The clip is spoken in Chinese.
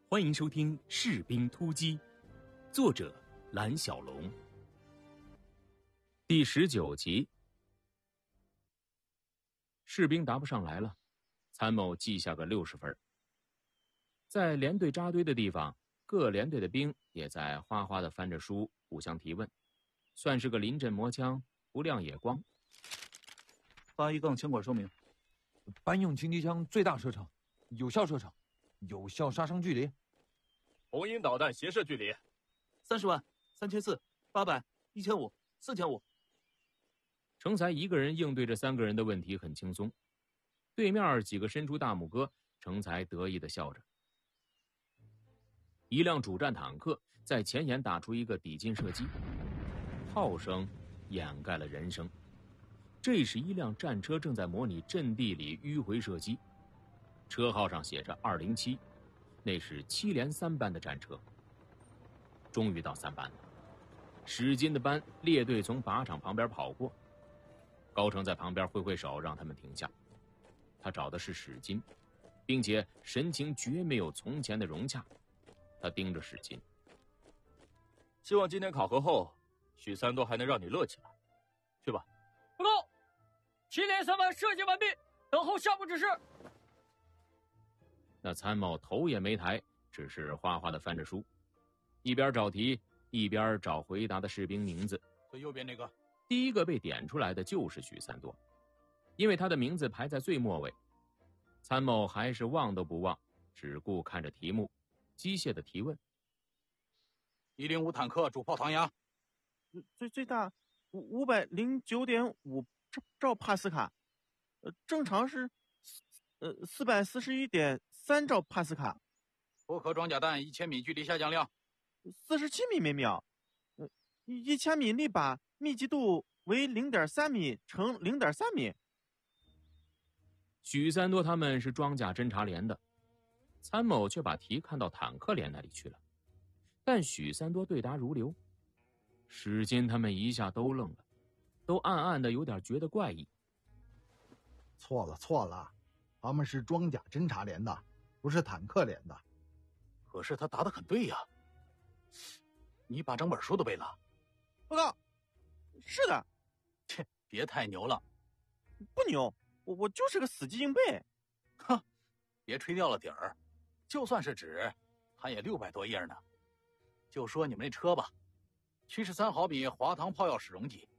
欢迎收听《士兵突击》，作者蓝小龙。第19集。士兵答不上来了，参谋记下个60分。在连队扎堆的地方，各连队的兵也在哗哗地翻着书，互相提问，算是个临阵磨枪，不亮也光。 81杠枪管说明： 班用轻机枪最大射程，有效射程，有效杀伤距离。 红鹰导弹斜射距离 30万、3400、800、1500、4500。 成才一个人应对这3个人的问题很轻松，对面几个伸出大拇哥，成才得意地笑着。一辆主战坦克在前沿打出一个抵近射击，炮声掩盖了人声。这是一辆战车正在模拟阵地里迂回射击，车号上写着207，那是7连3班的战车。终于到3班了，史金的班列队从靶场旁边跑过，高成在旁边挥挥手让他们停下。他找的是史金，并且神情绝没有从前的融洽。他盯着史金， 希望今天考核后许三多还能让你乐起来，去吧。 报告，7连3班射击完毕，等候下部指示。 那参谋头也没抬，只是哗哗地翻着书，一边找题一边找回答的士兵名字。 最右边那个， 第一个被点出来的就是许三多，因为他的名字排在最末尾。参谋还是忘都不忘，只顾看着题目，机械的提问 ：105坦克主炮膛压， 最大509.5兆帕斯卡，正常是441.3兆帕斯卡。 驳壳装甲弹1000米距离下降量 47米每秒，1000米力靶密集度为0.3米乘0.3米。 许三多他们是装甲侦察连的，参谋却把题看到坦克连那里去了。但许三多对答如流，史金他们一下都愣了，都暗暗的有点觉得怪异。 错了，他们是装甲侦察连的，不是坦克连的。 可是他答得很对呀，你把整本书都背了。 报告，是的。 切，别太牛了。 不牛，我就是个死记硬背。 哼，别吹掉了底儿，就算是纸，它也600多页呢。就说你们那车吧，73毫米滑膛炮药使容积，